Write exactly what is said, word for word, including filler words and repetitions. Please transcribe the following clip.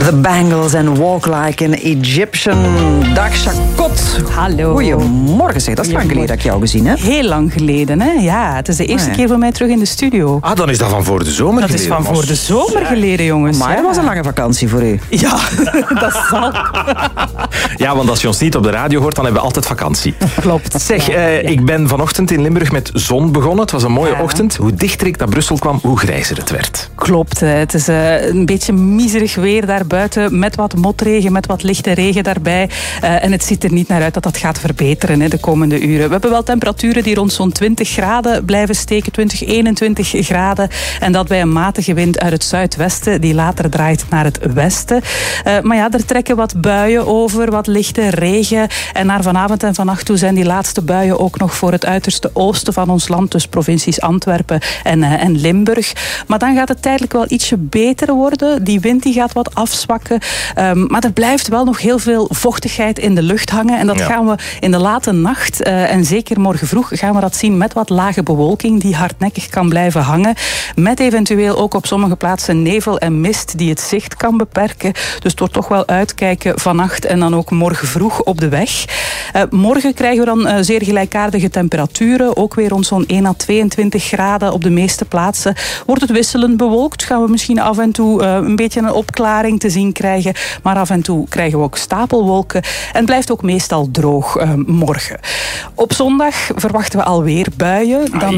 The Bangles en Walk Like an Egyptian. Dag Jacot. Hallo. Goedemorgen zeg, dat is lang geleden dat ik jou gezien heb. Heel lang geleden, hè? Ja, het is de eerste Ah, ja. keer voor mij terug in de studio. Ah, dan is dat van voor de zomer Dat geleden. is van voor de zomer geleden, jongens. Maar ja. dat was een lange vakantie voor u. Ja, dat zal. Ja, want als je ons niet op de radio hoort, dan hebben we altijd vakantie. Klopt. Zeg, Ja, eh, ja. ik ben vanochtend in Limburg met zon begonnen. Het was een mooie Ja. ochtend. Hoe dichter ik naar Brussel kwam, hoe grijzer het werd. Klopt, hè. Het is uh, een beetje miserig weer daar buiten, met wat motregen, met wat lichte regen daarbij. Uh, en het ziet er niet naar uit dat dat gaat verbeteren, hè, de komende uren. We hebben wel temperaturen die rond zo'n twintig graden blijven steken, twintig, eenentwintig graden. En dat bij een matige wind uit het zuidwesten, die later draait naar het westen. Uh, maar ja, er trekken wat buien over, wat lichte regen. En naar vanavond en vannacht toe zijn die laatste buien ook nog voor het uiterste oosten van ons land, dus provincies Antwerpen en, uh, en Limburg. Maar dan gaat het tijdelijk wel ietsje beter worden. Die wind die gaat wat afzwakken. Um, maar er blijft wel nog heel veel vochtigheid in de lucht hangen. En dat Ja. gaan we in de late nacht uh, en zeker morgen vroeg gaan we dat zien met wat lage bewolking die hardnekkig kan blijven hangen. Met eventueel ook op sommige plaatsen nevel en mist die het zicht kan beperken. Dus het wordt toch wel uitkijken vannacht en dan ook morgen vroeg op de weg. Uh, morgen krijgen we dan uh, zeer gelijkaardige temperaturen. Ook weer rond zo'n één à tweeëntwintig graden op de meeste plaatsen. Wordt het wisselend bewolkt, gaan we misschien af en toe uh, een beetje een opklaring te zien krijgen. Maar af en toe krijgen we ook stapelwolken. En het blijft ook meestal droog uh, morgen. Op zondag verwachten we alweer buien. Dan